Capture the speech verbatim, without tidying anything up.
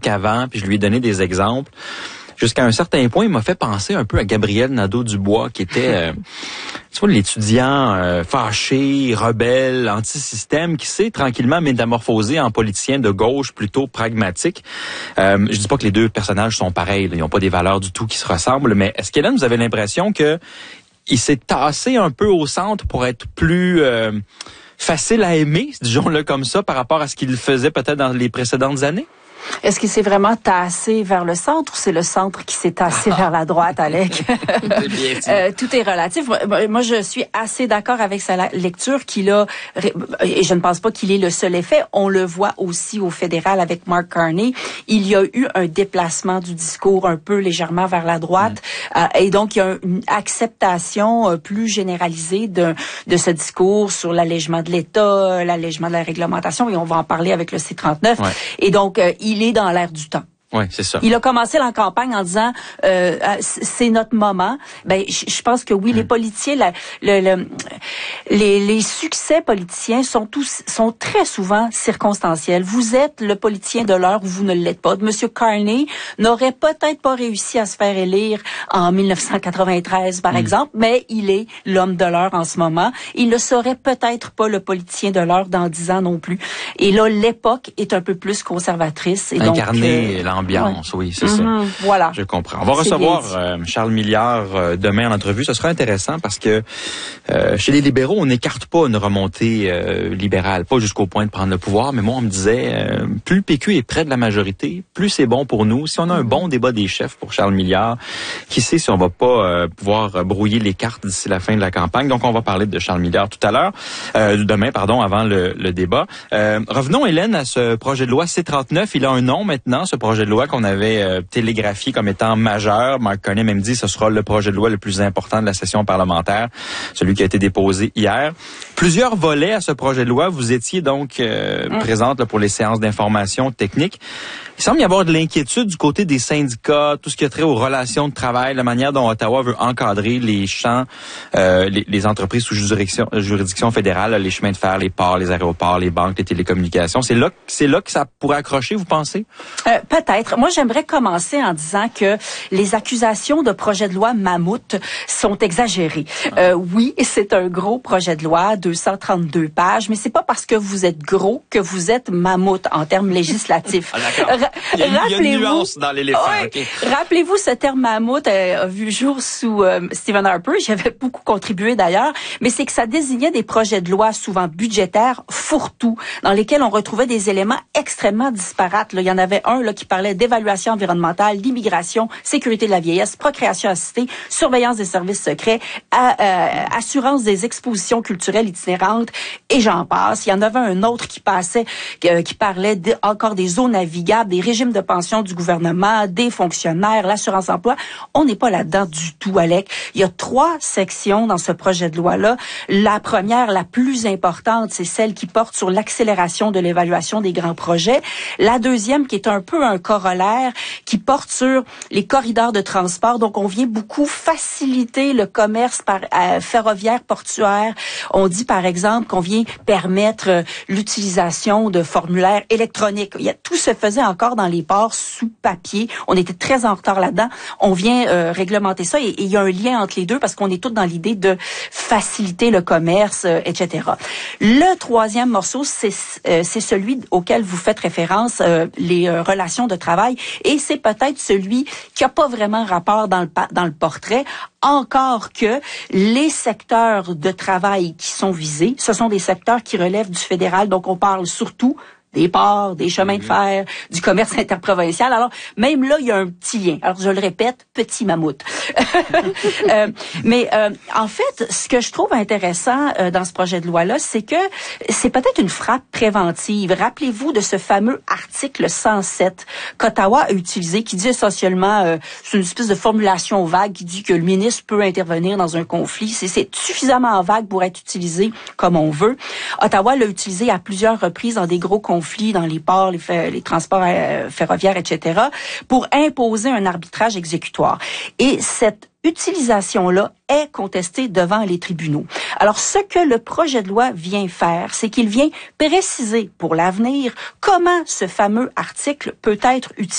qu'avant, puis je lui ai donné des exemples. Jusqu'à un certain point, il m'a fait penser un peu à Gabriel Nadeau-Dubois, qui était euh, tu vois, l'étudiant euh, fâché, rebelle, anti-système, qui s'est tranquillement métamorphosé en politicien de gauche plutôt pragmatique. Euh, je dis pas que les deux personnages sont pareils, là, ils n'ont pas des valeurs du tout qui se ressemblent, mais est-ce qu'Hélène, vous avez l'impression que il s'est tassé un peu au centre pour être plus euh, facile à aimer, disons-le comme ça, par rapport à ce qu'il faisait peut-être dans les précédentes années? Est-ce qu'il s'est vraiment tassé vers le centre ou c'est le centre qui s'est tassé vers la droite, Alec? euh, tout est relatif. Moi, moi, je suis assez d'accord avec sa lecture qu'il a, et je ne pense pas qu'il ait le seul effet. On le voit aussi au fédéral avec Mark Carney. Il y a eu un déplacement du discours un peu légèrement vers la droite. Mm. Euh, et donc, il y a une acceptation euh, plus généralisée de, de ce discours sur l'allègement de l'État, l'allègement de la réglementation. Et on va en parler avec le C trente-neuf. Ouais. Et donc, euh, il est dans l'air du temps. Oui, c'est ça. Il a commencé la campagne en disant euh, c'est notre moment. Ben, je pense que oui, mmh. les politiciens, la, le, le, les, les succès politiciens sont tous sont très souvent circonstanciels. Vous êtes le politicien de l'heure ou vous ne l'êtes pas. Monsieur Carney n'aurait peut-être pas réussi à se faire élire en dix-neuf cent quatre-vingt-treize, par mmh. exemple, mais il est l'homme de l'heure en ce moment. Il ne serait peut-être pas le politicien de l'heure dans dix ans non plus. Et là, l'époque est un peu plus conservatrice. Et Incarné donc, euh, ambiance, oui, c'est mm-hmm, ça. Voilà. Je comprends. On va recevoir euh, Charles Milliard euh, demain en entrevue. Ce sera intéressant parce que euh, chez les libéraux, on n'écarte pas une remontée euh, libérale, pas jusqu'au point de prendre le pouvoir, mais moi, on me disait, euh, plus le P Q est près de la majorité, plus c'est bon pour nous. Si on a un bon débat des chefs pour Charles Milliard, qui sait si on va pas euh, pouvoir brouiller les cartes d'ici la fin de la campagne. Donc, on va parler de Charles Milliard tout à l'heure, euh, demain, pardon, avant le, le débat. Euh, revenons, Hélène, à ce projet de loi C trente-neuf. Il a un nom maintenant, ce projet de loi qu'on avait euh, télégraphié comme étant majeur. Mark Carney même dit que ce sera le projet de loi le plus important de la session parlementaire, celui qui a été déposé hier. Plusieurs volets à ce projet de loi. Vous étiez donc euh, mmh. présente là, pour les séances d'information technique. Il semble y avoir de l'inquiétude du côté des syndicats, tout ce qui a trait aux relations de travail, la manière dont Ottawa veut encadrer les champs, euh, les, les entreprises sous juridiction, juridiction fédérale, les chemins de fer, les ports, les aéroports, les banques, les télécommunications. C'est là, c'est là que ça pourrait accrocher, vous pensez? Euh, peut-être. Moi, j'aimerais commencer en disant que les accusations de projet de loi mammouth sont exagérées. Euh, oui, c'est un gros projet de loi, deux cent trente-deux pages, mais c'est pas parce que vous êtes gros que vous êtes mammouth en termes législatifs. Ah, d'accord. Il y a, il y a une nuance dans l'éléphant. Ouais, okay. Rappelez-vous, ce terme mammouth a, a vu le jour sous euh, Stephen Harper. J'y avais beaucoup contribué d'ailleurs, mais c'est que ça désignait des projets de loi souvent budgétaires, fourre-tout, dans lesquels on retrouvait des éléments extrêmement disparates. Là, il y en avait un là qui parlait d'évaluation environnementale, d'immigration, sécurité de la vieillesse, procréation assistée, surveillance des services secrets, à, euh, assurance des expositions culturelles itinérantes, et j'en passe. Il y en avait un autre qui passait, euh, qui parlait de, encore des eaux navigables, des régimes de pension du gouvernement, des fonctionnaires, l'assurance-emploi. On n'est pas là-dedans du tout, Alec. Il y a trois sections dans ce projet de loi-là. La première, la plus importante, c'est celle qui porte sur l'accélération de l'évaluation des grands projets. La deuxième, qui est un peu un corollaire, qui porte sur les corridors de transport. Donc, on vient beaucoup faciliter le commerce par euh, ferroviaire, portuaire. On dit, par exemple, qu'on vient permettre euh, l'utilisation de formulaires électroniques. Il y a, tout se faisait encore dans les ports sous papier. On était très en retard là-dedans. On vient euh, réglementer ça et, et il y a un lien entre les deux parce qu'on est tous dans l'idée de faciliter le commerce, euh, et cetera. Le troisième morceau, c'est euh, c'est celui auquel vous faites référence, euh, les euh, relations de travail, et c'est peut-être celui qui a pas vraiment rapport dans le dans le portrait. Encore que les secteurs de travail qui sont visés, ce sont des secteurs qui relèvent du fédéral, donc on parle surtout des ports, des chemins mmh. de fer, du commerce interprovincial. Alors, même là, il y a un petit lien. Alors, je le répète, petit mammouth. euh, mais euh, en fait, ce que je trouve intéressant euh, dans ce projet de loi-là, c'est que c'est peut-être une frappe préventive. Rappelez-vous de ce fameux article cent sept qu'Ottawa a utilisé, qui dit essentiellement, euh, c'est une espèce de formulation vague qui dit que le ministre peut intervenir dans un conflit. C'est, c'est suffisamment vague pour être utilisé comme on veut. Ottawa l'a utilisé à plusieurs reprises dans des gros conflits conflits dans les ports, les, fer- les transports euh, ferroviaires, et cetera, pour imposer un arbitrage exécutoire. Et cette utilisation-là est contestée devant les tribunaux. Alors, ce que le projet de loi vient faire, c'est qu'il vient préciser pour l'avenir comment ce fameux article peut être utilisé